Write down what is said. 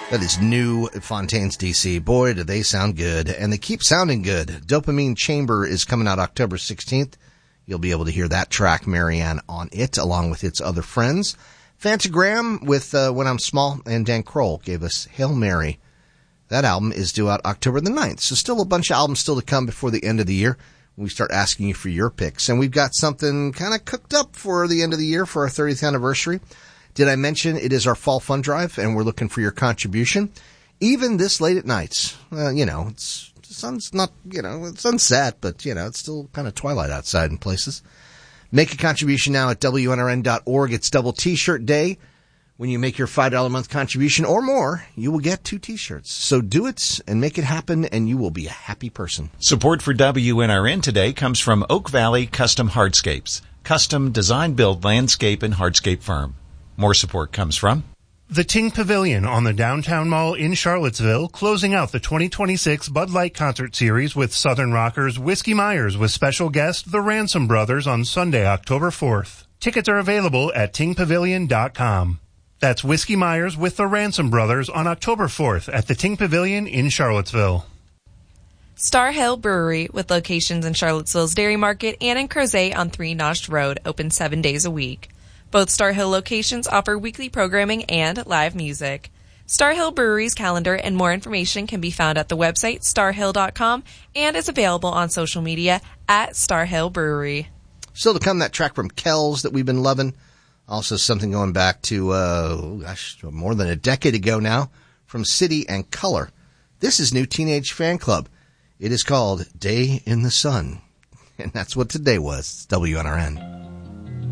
That is new at Fontaines, D.C. Boy, do they sound good. And they keep sounding good. Dopamine Chamber is coming out October 16th. You'll be able to hear that track, Marianne, on it, along with its other friends. Fantagram with When I'm Small, and Dan Kroll gave us Hail Mary. That album is due out October the 9th. So still a bunch of albums still to come before the end of the year. We start asking you for your picks. And we've got something kind of cooked up for the end of the year for our 30th anniversary. Did I mention it is our fall fund drive, and we're looking for your contribution? Even this late at night, it's the sun's not, it's sunset, but, it's still kind of twilight outside in places. Make a contribution now at WNRN.org. It's Double T-Shirt Day. When you make your $5 a month contribution or more, you will get 2 T-shirts. So do it and make it happen, and you will be a happy person. Support for WNRN today comes from Oak Valley Custom Hardscapes, custom design, build, landscape, and hardscape firm. More support comes from the Ting Pavilion on the Downtown Mall in Charlottesville, closing out the 2026 Bud Light Concert Series with Southern rockers Whiskey Myers with special guest The Ransom Brothers on Sunday, October 4th. Tickets are available at tingpavilion.com. That's Whiskey Myers with The Ransom Brothers on October 4th at the Ting Pavilion in Charlottesville. Star Hill Brewery, with locations in Charlottesville's Dairy Market and in Crozet on 3 Notched Road, open 7 days a week. Both Star Hill locations offer weekly programming and live music. Star Hill Brewery's calendar and more information can be found at the website starhill.com and is available on social media at Star Hill Brewery. Still to come, that track from Kells that we've been loving. Also something going back to, more than a decade ago now, from City and Color. This is new Teenage Fan Club. It is called Day in the Sun. And that's what today was. It's WNRN.